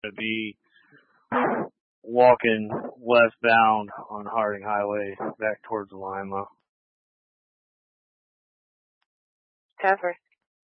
to be walking westbound on Harding Highway back towards Lima. Cover.